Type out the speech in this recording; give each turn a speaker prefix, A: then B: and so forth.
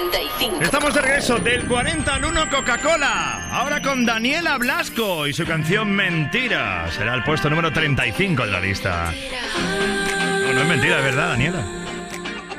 A: 35.
B: Estamos de regreso del 40 al 1 Coca-Cola. Ahora con Daniela Blasco y su canción Mentira. Será el puesto número 35 de la lista. No, no es mentira, es verdad, Daniela.